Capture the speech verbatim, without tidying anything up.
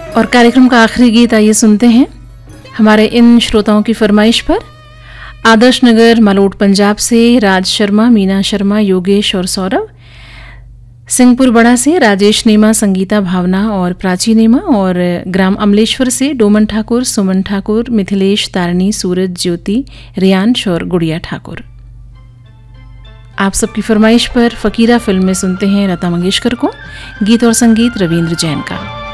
और कार्यक्रम का आखिरी गीत आइए सुनते हैं हमारे इन श्रोताओं की फरमाइश पर। आदर्श नगर मालोट पंजाब से राज शर्मा, मीना शर्मा, योगेश और सौरभ, सिंहपुर बड़ा से राजेश नेमा, संगीता, भावना और प्राची नेमा, और ग्राम अमलेश्वर से डोमन ठाकुर, सुमन ठाकुर, मिथिलेश, तारणी, सूरज, ज्योति, रियांश और गुड़िया ठाकुर। आप सबकी फरमाइश पर फकीरा फिल्म में सुनते हैं लता मंगेशकर को। गीत और संगीत रविंद्र जैन का।